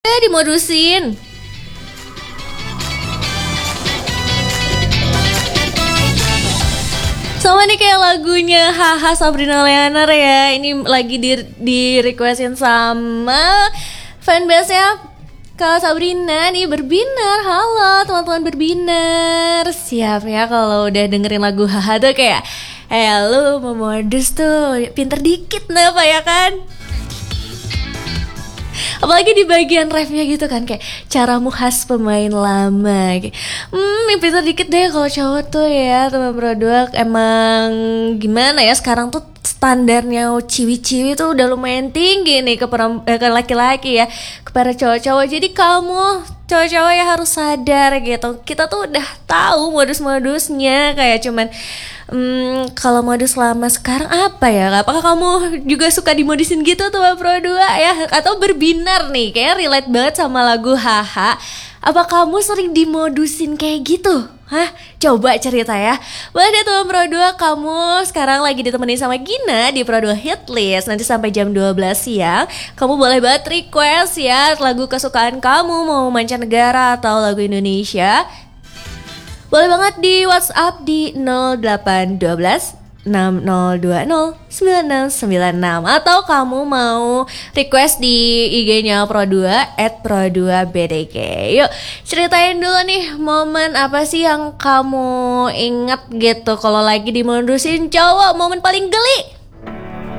Dimodusin. Sama nih kayak lagunya Haha Sabrina Leaner ya. Ini lagi di requestin sama fanbase-nya Kak Sabrina nih, Berbinar. Halo teman-teman Berbinar. Siap ya kalau udah dengerin lagu Haha tuh kayak lu mau modus tuh pinter dikit apa ya kan. Apalagi di bagian refnya gitu kan, kayak caramu khas pemain lama kayak, pinter dikit deh kalau cowok tuh ya teman brodua. Emang gimana ya, sekarang tuh standarnya ciwi-ciwi tuh udah lumayan tinggi nih ke laki-laki ya, kepada cowok-cowok. Jadi kamu cowok-cowok ya harus sadar gitu. Kita tuh udah tahu modus-modusnya, kayak cuman kalau modus lama sekarang apa ya? Apakah kamu juga suka dimodusin gitu tuh Bro 2 ya? Atau Berbinar nih, kayak relate banget sama lagu Haha. Apa kamu sering dimodusin kayak gitu? Hah? Coba cerita ya. Boleh deh tuh Pro 2, kamu sekarang lagi ditemenin sama Gina di Pro 2 Hitlist. Nanti sampai jam 12 siang kamu boleh banget request ya lagu kesukaan kamu, mau mancanegara atau lagu Indonesia. Boleh banget di WhatsApp di 0812 6020 9696, atau kamu mau request di IG-nya Pro2 @pro2bdg. Yuk ceritain dulu nih, momen apa sih yang kamu inget gitu kalau lagi dimodusin cowok, momen paling geli.